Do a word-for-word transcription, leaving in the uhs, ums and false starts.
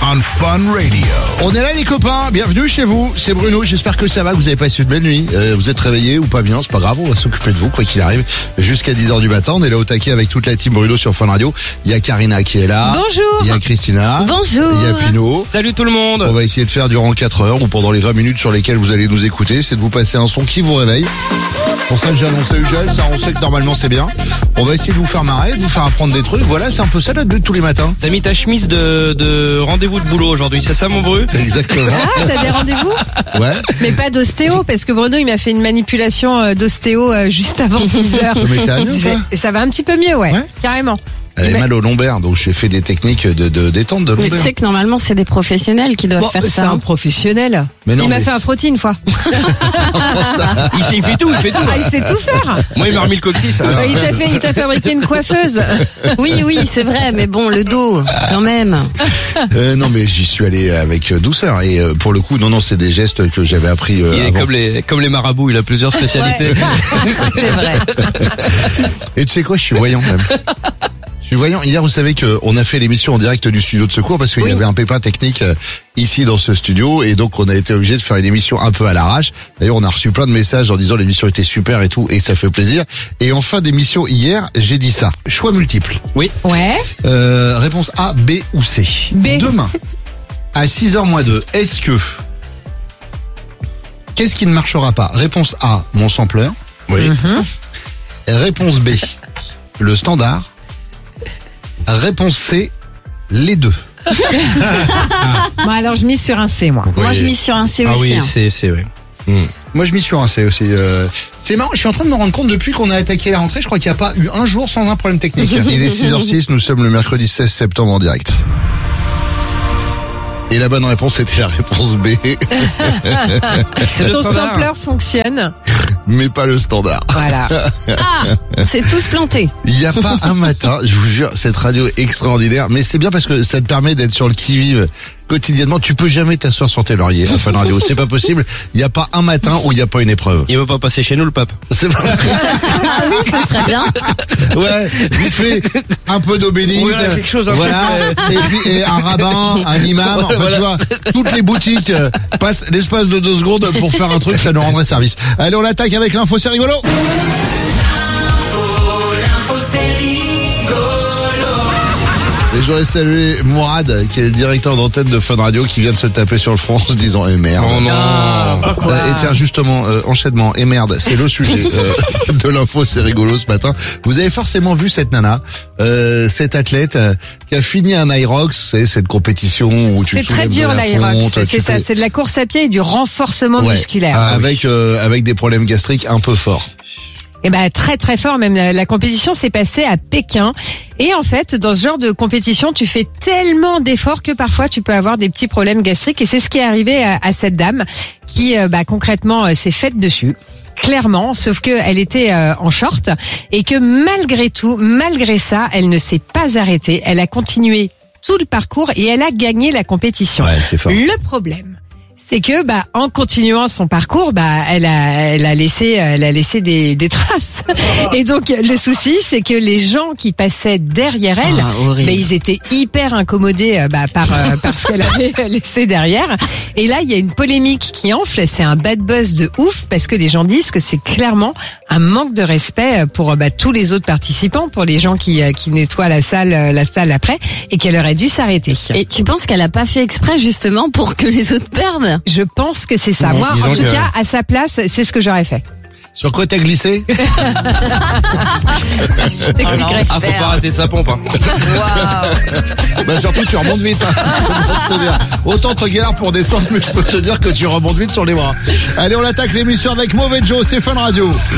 on Fun Radio. On est là les copains, bienvenue chez vous, c'est Bruno, j'espère que ça va, que vous avez passé une belle nuit, euh, vous êtes réveillés ou pas bien, c'est pas grave, on va s'occuper de vous quoi qu'il arrive, jusqu'à dix heures du matin, on est là au taquet avec toute la team Bruno sur Fun Radio, il y a Karina qui est là, bonjour, il y a Christina, bonjour, il y a Pino. Salut tout le monde. On va essayer de faire durant quatre heures ou pendant les vingt minutes sur lesquelles vous allez nous écouter, c'est de vous passer un son qui vous réveille. Pour ça, j'ai annoncé Ugel, ça on sait que normalement c'est bien. On va essayer de vous faire marrer, de vous faire apprendre des trucs. Voilà, c'est un peu ça notre but tous les matins. T'as mis ta chemise de, de rendez-vous de boulot aujourd'hui, c'est ça mon Bru? Exactement. Ah, t'as des rendez-vous? Ouais. Mais pas d'ostéo, parce que Bruno, il m'a fait une manipulation euh, d'ostéo euh, juste avant six heures. Mais ça va mieux, ça. Et ça va un petit peu mieux, ouais, Ouais. carrément. Elle est Mais- mal au lombaire, donc j'ai fait des techniques de, de détente de Mais tu lombaire. sais que normalement c'est des professionnels qui doivent Bon, faire c'est ça. un professionnel. Mais non, il m'a mais- fait un frottis une fois. il, il fait tout, il fait tout. Ah, il sait tout faire. Moi il m'a remis le coccyx. alors. Il t'a fait, il t'a fabriqué une coiffeuse. Oui, oui, c'est vrai, mais bon, le dos, quand même. Euh, non, mais j'y suis allé avec euh, douceur. Et euh, pour le coup, non, non, c'est des gestes que j'avais appris euh, Il est avant. comme les, comme les marabouts, il a plusieurs spécialités. C'est vrai. Et tu sais quoi, je suis voyant même. Je suis voyant. Hier, vous savez qu'on a fait l'émission en direct du studio de secours parce qu'il Oui. y avait un pépin technique euh, ici dans ce studio et donc on a été obligé de faire une émission un peu à l'arrache. D'ailleurs, on a reçu plein de messages en disant l'émission était super et tout et ça fait plaisir. Et en fin d'émission hier, j'ai dit ça. Choix multiple. Oui. Ouais. Euh, réponse A, B ou C. B. Demain, à six heures moins deux, est-ce que... Qu'est-ce qui ne marchera pas? Réponse A, mon sampleur. Oui. Réponse B, le standard. Réponse C, les deux. Bon, alors je mise sur un C, moi. Moi, Oui. je mise sur un C Ah aussi. oui, hein. c'est, c'est, oui. Moi, je m'y suis un C aussi. euh. C'est marrant, je suis en train de me rendre compte, depuis qu'on a attaqué la rentrée, je crois qu'il n'y a pas eu un jour sans un problème technique. Il est six heures six, nous sommes le mercredi seize septembre en direct. Et la bonne réponse était la réponse B, C'est le Ton standard. sampleur fonctionne. mais pas le standard. Voilà. Ah, c'est tous plantés. Il n'y a pas un matin, je vous jure, cette radio est extraordinaire, mais c'est bien parce que ça te permet d'être sur le qui-vive quotidiennement. Tu peux jamais t'asseoir sur tes lauriers à Fun Radio, c'est pas possible. Il n'y a pas un matin où il n'y a pas une épreuve. Il veut pas passer chez nous le pape. C'est vrai. Ah oui, ça serait bien. Ouais, vite fait, un peu d'eau bénite. Voilà, quelque chose, un Voilà, et puis et un rabbin, un imam, enfin Voilà. tu vois, toutes les boutiques euh, passent l'espace de deux secondes pour faire un truc, ça nous rendrait service. Allez, on l'attaque avec l'info, c'est rigolo. Et je voudrais saluer Mourad, qui est le directeur d'antenne de Fun Radio, qui vient de se taper sur le front en se disant eh merde. Oh non. Euh, et tiens, justement, euh, enchaînement, et merde, c'est le sujet euh, de l'info, c'est rigolo ce matin. Vous avez forcément vu cette nana, euh, cette athlète euh, qui a fini un Irox, vous savez, cette compétition où tu C'est très soulèves de dur la l'Irox, fonte, tu c'est ça, fais- c'est de la course à pied et du renforcement Ouais. musculaire. Ah, avec euh, avec des problèmes gastriques un peu forts. Et ben très très fort même. La, la compétition s'est passée à Pékin. Et en fait, dans ce genre de compétition, tu fais tellement d'efforts que parfois tu peux avoir des petits problèmes gastriques. Et c'est ce qui est arrivé à, à cette dame qui, euh, bah, concrètement, euh, s'est faite dessus. Clairement, sauf que elle était euh, en short et que malgré tout, malgré ça, elle ne s'est pas arrêtée. Elle a continué tout le parcours et elle a gagné la compétition. Ouais, c'est fort. Le problème, c'est que bah en continuant son parcours, bah elle a elle a laissé elle a laissé des des traces. Et donc le souci, c'est que les gens qui passaient derrière elle, Ah, horrible. bah, ils étaient hyper incommodés euh, bah, par euh, par ce qu'elle avait laissé derrière. Et là, il y a une polémique qui enfle, c'est un bad buzz de ouf parce que les gens disent que c'est clairement un manque de respect pour bah, tous les autres participants, pour les gens qui euh, qui nettoient la salle euh, la salle après et qu'elle aurait dû s'arrêter. Et tu penses qu'elle a pas fait exprès justement pour que les autres perdent? Je pense que c'est ça. Mais Moi, en disons tout que- cas, à sa place, c'est ce que j'aurais fait. Sur quoi t'as glissé? T'expliquerais Ah, faut faire. pas rater sa pompe. Hein. Bah surtout tu remontes vite. Hein. Je peux te dire. Autant te galère pour descendre, mais je peux te dire que tu remontes vite sur les bras. Allez, on attaque l'émission avec Mauvais Joe, c'est Fun Radio.